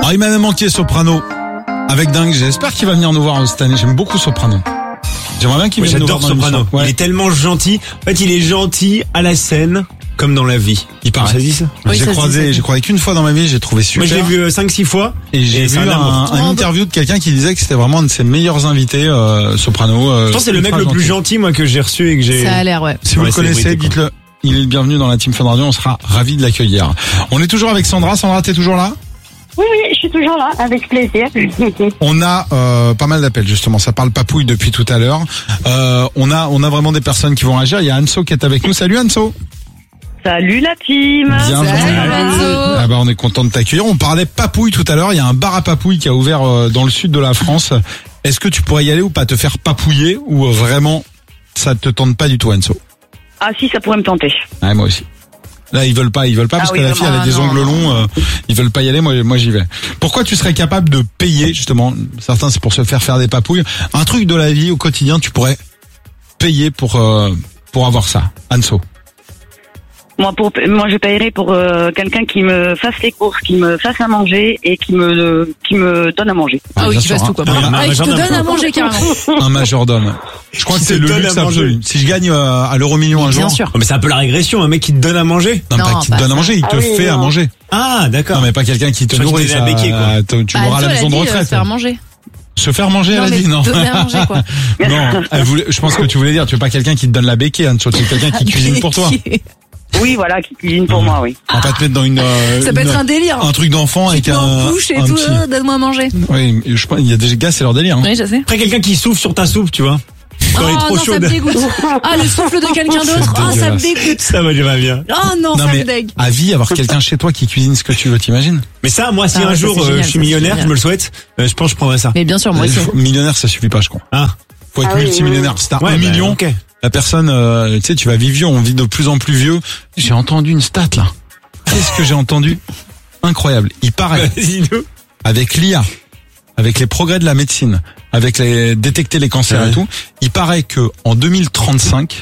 Alors, il m'avait manqué Soprano avec Dingue. J'espère qu'il va venir nous voir cette année. J'aime beaucoup Soprano. J'aimerais bien qu'il vienne nous voir. J'adore Soprano. Ouais. Il est tellement gentil. En fait, il est gentil à la scène comme dans la vie. Il paraît. Ça dit ça? Oui, j'ai croisé qu'une fois dans ma vie, j'ai trouvé super. Moi, je l'ai vu 5-6 fois. Et j'ai vu un interview de quelqu'un qui disait que c'était vraiment un de ses meilleurs invités, Soprano. Je pense que c'est le mec le plus gentil, moi, que j'ai reçu et que j'ai... Ça a l'air, ouais. Si vous le connaissez, dites-le. Il est le bienvenu dans la Team Fun Radio. On sera ravis de l'accueillir. On est toujours avec Sandra. Sandra, t'es toujours là? Oui, je suis toujours là, avec plaisir. On a pas mal d'appels, justement. Ça parle papouille depuis tout à l'heure. On a vraiment des personnes qui vont réagir. Il y a Anso qui est avec nous. Salut Anso. Salut la team. Bienvenue. Ah bah, on est content de t'accueillir. On parlait papouille tout à l'heure. Il y a un bar à papouille qui a ouvert dans le sud de la France. Est-ce que tu pourrais y aller ou pas, te faire papouiller, ou vraiment ça te tente pas du tout, Anso? Ah si, ça pourrait me tenter. Ouais, moi aussi. Là, ils veulent pas parce que la fille, elle a des ongles longs, ils veulent pas y aller, moi j'y vais. Pourquoi tu serais capable de payer, justement, certains c'est pour se faire des papouilles, un truc de la vie au quotidien, tu pourrais payer pour avoir ça, Anso? Moi, je paierais pour quelqu'un qui me fasse les courses, qui me fasse à manger et qui me donne à manger. Ah oui, qui fasse tout, quoi. Il te donne à manger, carrément. Un majordome. Je crois que c'est le luxe absolu. Si je gagne à l'euro-million un jour. Bien sûr. Mais c'est un peu la régression, un mec qui te donne à manger. Non, pas qui te donne à manger, il te fait à manger. Ah, d'accord. Non, mais pas quelqu'un qui te nourrit, ça. Tu mourras à la maison de retraite. Se faire manger. Se faire manger, elle a dit, non. Donner à manger, quoi. Non, je pense que tu voulais dire, tu veux pas quelqu'un qui te donne la béquille, Anne, tu veux quelqu'un qui cuisine pour toi. Oui, voilà, qui cuisine pour moi, oui. On va pas te mettre dans ça peut être un délire. Un truc d'enfant avec un bouche et tout, petit... donne-moi à manger. Oui, je pense, il y a des gars, c'est leur délire, hein. Oui, je sais. Après, quelqu'un qui souffle sur ta soupe, tu vois. Quand elle est trop chaude. Ça me dégoûte. Ah, le souffle de quelqu'un d'autre. Ah, ça me dégoûte. Ça va bien. Oh non, ça me dégue. À vie, avoir quelqu'un chez toi qui cuisine ce que tu veux, t'imagines? Mais ça, moi, si un jour je suis millionnaire, je me le souhaite, je pense que je prendrais ça. Mais bien sûr, moi aussi. Millionnaire, ça suffit pas, je crois. Ah. Faut être multimillionnaire. Si t'as 1 million, la personne, tu sais, tu vas vivre vieux, on vit de plus en plus vieux. J'ai entendu une stat, là. Qu'est-ce que j'ai entendu? Incroyable. Il paraît, avec l'IA, avec les progrès de la médecine, avec détecter les cancers et tout, il paraît que en 2035,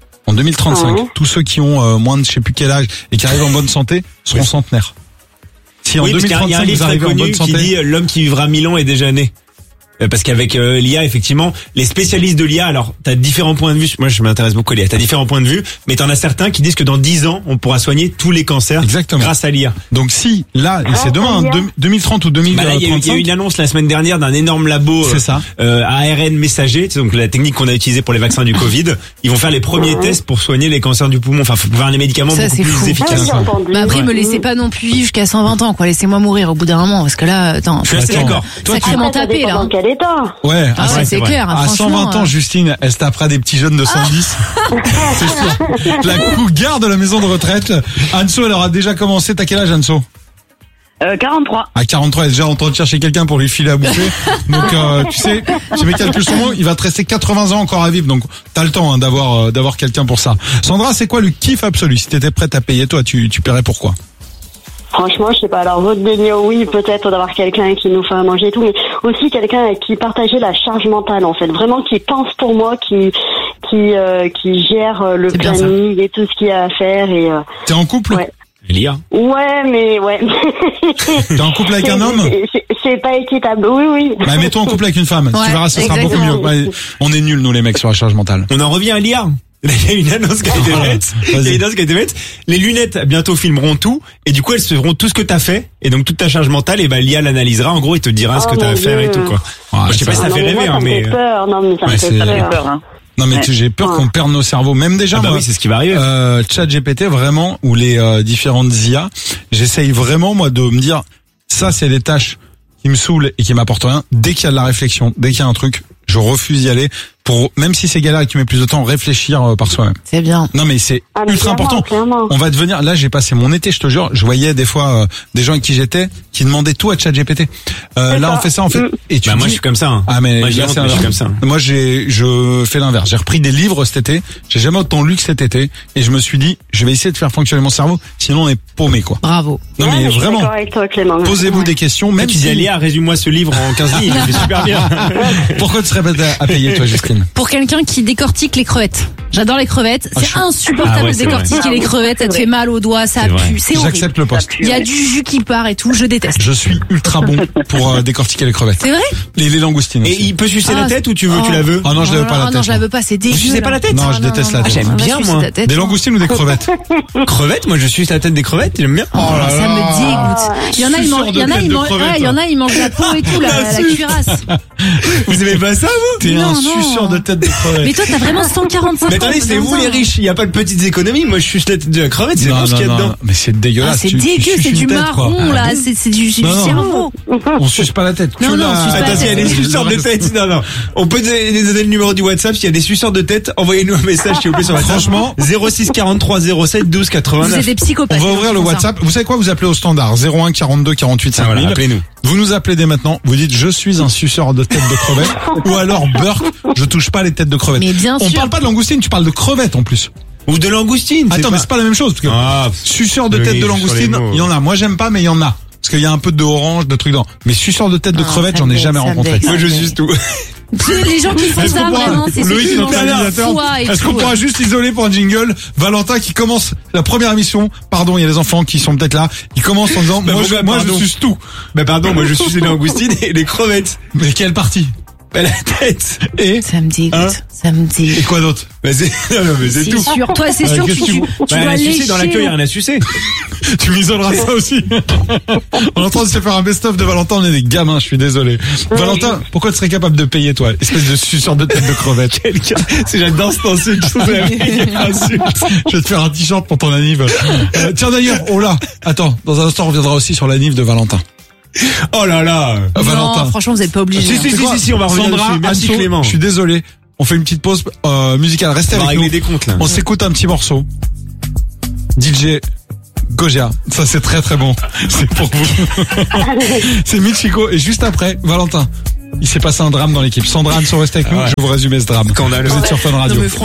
tous ceux qui ont moins de je sais plus quel âge et qui arrivent en bonne santé seront centenaires. Si en 2035 il y a un livre très connu qui dit l'homme qui vivra 1000 ans est déjà né. Parce qu'avec l'IA, effectivement, les spécialistes de l'IA, alors t'as différents points de vue. Moi, je m'intéresse beaucoup à l'IA. T'as différents points de vue, mais t'en as certains qui disent que dans 10 ans, on pourra soigner tous les cancers. Exactement. Grâce à l'IA. Donc si là, c'est demain, 2030 ou 2035. Il y a eu une annonce la semaine dernière d'un énorme labo ARN messager, donc la technique qu'on a utilisée pour les vaccins du Covid. Ils vont faire les premiers tests pour soigner les cancers du poumon. Enfin, faut pouvoir des médicaments beaucoup plus efficaces. Mais après, me laissez pas non plus vivre jusqu'à 120 ans, quoi. Laissez-moi mourir au bout d'un moment, parce que là, attends. Je suis assez d'accord. Sacrément tapé, là. Ouais. C'est clair. À 120 ans, Justine, elle se tapera des petits jeunes de 110. C'est sûr. La cougar de la maison de retraite. Anso, elle aura déjà commencé. T'as quel âge, Anso? 43. À 43, elle est déjà en train de chercher quelqu'un pour lui filer à bouffer. Donc, tu sais, si mes calculs sont bons, il va te rester 80 ans encore à vivre. Donc, t'as le temps, hein, d'avoir quelqu'un pour ça. Sandra, c'est quoi le kiff absolu? Si t'étais prête à payer, toi, tu paierais pourquoi? Franchement, je sais pas. Alors, votre délire, oui, peut-être d'avoir quelqu'un qui nous fait à manger et tout, mais aussi quelqu'un avec qui partager la charge mentale, en fait. Vraiment, qui pense pour moi, qui gère le planning et tout ce qu'il y a à faire et. T'es en couple? Ouais. L'IA. Ouais, mais ouais. T'es en couple avec un homme? C'est pas équitable. Oui. Bah, mets-toi en couple avec une femme. Tu verras, ce sera beaucoup mieux. Ouais, on est nuls, nous, les mecs, sur la charge mentale. On en revient à l'IA. Il y a une annonce qui a été faite. Les lunettes bientôt filmeront tout et du coup elles sauront tout ce que t'as fait et donc toute ta charge mentale et l'IA l'analysera en gros et te dira ce que t'as à faire et tout quoi. Je sais pas si ça fait rêver hein, mais peur. Non mais ça me fait peur hein. Non mais j'ai peur qu'on perde nos cerveaux même déjà moi. Oui, c'est ce qui va arriver. ChatGPT vraiment ou les différentes IA, j'essaye vraiment moi de me dire ça c'est des tâches qui me saoulent et qui m'apportent rien. Dès qu'il y a de la réflexion, dès qu'il y a un truc, je refuse d'y aller pour, même si c'est galère et que tu mets plus de temps, réfléchir par soi-même. C'est bien. Non mais c'est ultra important. Clairement. On va devenir, là j'ai passé mon été, je te jure, je voyais des fois des gens avec qui j'étais qui demandaient tout à ChatGPT. Là on fait ça en fait. Et tu moi je suis comme ça. Hein. Ah mais moi, je suis comme ça. Moi je fais l'inverse. J'ai repris des livres cet été. J'ai jamais autant lu que cet été et je me suis dit je vais essayer de faire fonctionner mon cerveau. Sinon on est paumé quoi. Bravo. Non mais vraiment. Posez-vous des questions. Même si Léa résume-moi ce livre en 15 lignes, c'est super bien. Pourquoi tu serais pas à payer toi Justine? langoustine. Pour quelqu'un qui décortique les crevettes. J'adore les crevettes. C'est insupportable ouais, de c'est décortiquer les crevettes. Ça te fait mal aux doigts, ça pue. C'est horrible. J'accepte le poste. Il y a du jus qui part et tout. Je déteste. Je suis ultra bon pour décortiquer les crevettes. C'est vrai? Les langoustines Et aussi. il peut sucer la tête ou tu la veux? Ah non, je la veux pas la tête. Non, je la veux pas, c'est dégueu. Vous sucez pas la tête? Non, je déteste la tête. J'aime bien, moi. Des langoustines ou des crevettes? Crevettes, moi je suce la tête des crevettes, j'aime bien. Oh, ça me dégoûte. Il y en a, ils mangent la peau et tout, la cuirasse. Vous aimez pas ça, vous? T'es un suceur de tête de crevettes. Mais toi, t'as vraiment 145 ans. Mais attendez, c'est vous les riches, il y a pas de petites économies. Moi je suce la tête de la crevette, c'est bon ce qu'il y a dedans. Mais c'est dégueulasse. C'est dégueu, c'est du marron là, c'est du cerveau. On suce pas la tête. Non, on suce pas la Attends, s'il y a des suceurs de tête, non. On peut donner le numéro du WhatsApp, s'il y a des suceurs de tête, envoyez-nous un message s'il vous plaît sur WhatsApp. Franchement, 06 43 07 12 89. Vous êtes des psychopathes. on va ouvrir le WhatsApp. Vous savez quoi? Vous appelez au standard 01 42 48 5000. Voilà, appelez-nous. Vous nous appelez dès maintenant. Vous dites je suis un suceur de tête de crevettes. Ou alors Burke, je touche pas les têtes de crevettes. Mais bien On sûr. parle pas de langoustine, tu parles de crevettes en plus. Ou de langoustine. Attends, mais c'est pas la même chose. Parce que suceur de tête riche de sur langoustine, les mots. il y en a. Moi j'aime pas, mais il y en a. Parce qu'il y a un peu de orange, de trucs dedans. Mais suceur de tête de crevettes, ça j'en ai me jamais ça me rencontré. vexe. Moi je suce tout. Les gens qui font Est-ce ça qu'on pourra- vraiment, c'est ceux Loïc, qui notre mangent leur réalisateur, foie et est-ce qu'on tout. pourra juste isoler pour un jingle Valentin qui commence la première émission. Pardon, il y a des enfants qui sont peut-être là. Il commence en disant moi je suce tout. Mais pardon, moi je suce les langoustines et les crevettes. Mais quelle partie? Bah, la tête. Et Ça me dégoûte. Hein Ça me et dégoûte. quoi d'autre? Bah, c'est C'est tout. sûr. Toi, c'est sûr, qu'est-ce que tu Bah, dois rien à sucer lécher. dans l'accueil, rien à sucer. Tu m'isoleras ça aussi. On est en train de se faire un best-of de Valentin, on est des gamins, je suis désolé. Valentin, pourquoi tu serais capable de payer toi, espèce de suceur de tête de crevette? C'est j'adore cette insulte, je trouve la meilleure insulte. Je vais te faire un t-shirt pour ton anniv. Tiens d'ailleurs, oh là, attends, dans un instant on reviendra aussi sur l'anniv de Valentin. Oh là là. Valentin. Non, franchement, vous êtes pas obligés. Si, on va revenir Sandra, dessus. Merci Anso, Clément. je suis désolé. On fait une petite pause musicale. Restez On va avec régler nous. des comptes là. On s'écoute un petit morceau. DJ Gojia. Ça c'est très très bon. C'est pour vous. C'est Michiko. Et juste après, Valentin. Il s'est passé un drame dans l'équipe. Sandra, Anso, restez avec nous. Je vais vous résumer ce drame. Scandaleux. Vous êtes sur Fun Radio. Non, mais